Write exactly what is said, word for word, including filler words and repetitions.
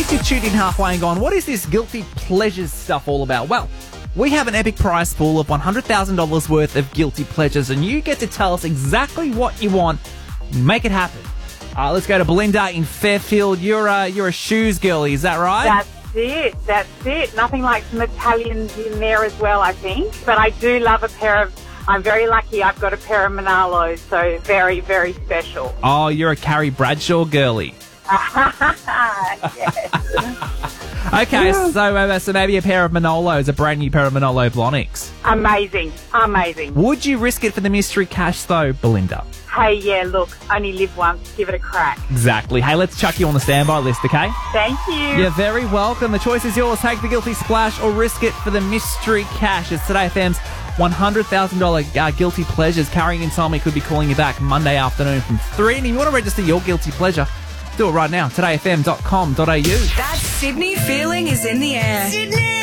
case you've tuned in halfway and gone, what is this guilty pleasures stuff all about? Well, we have an epic prize pool of one hundred thousand dollars worth of guilty pleasures, and you get to tell us exactly what you want. Make it happen. Uh, let's go to Belinda in Fairfield. You're a, you're a shoes girlie, is that right? That's it. That's it. Nothing like some Italians in there as well, I think. But I do love a pair of... I'm very lucky I've got a pair of Manalos, so very, very special. Oh, you're a Carrie Bradshaw girlie. Yes. Okay, so, uh, so maybe a pair of Manolos, a brand new pair of Manolo Blahniks. Amazing. Amazing. Would you risk it for the mystery cash, though, Belinda? Hey, yeah, look, only live once. Give it a crack. Exactly. Hey, let's chuck you on the standby list, okay? Thank you. You're very welcome. The choice is yours. Take the guilty splash or risk it for the mystery cash. It's Today F M's one hundred thousand dollars uh, guilty pleasures. Carrie and Tommy could be calling you back Monday afternoon from three. And if you want to register your guilty pleasure, do it right now. today f m dot com dot a u. That Sydney feeling is in the air. Sydney!